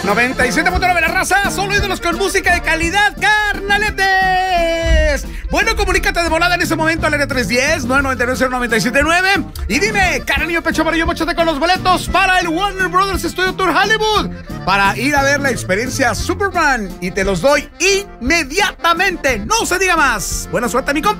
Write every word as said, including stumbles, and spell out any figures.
noventa y siete punto nueve la raza, solo ídolos con música de calidad, carnaletes. Bueno, comunícate de volada en ese momento al área tres uno cero, nueve nueve nueve, cero nueve siete nueve y dime, carnillo, pecho amarillo, mochate con los boletos para el Warner Brothers Studio Tour Hollywood para ir a ver la experiencia Superman y te los doy inmediatamente. No se diga más. Buena suerte, mi compa.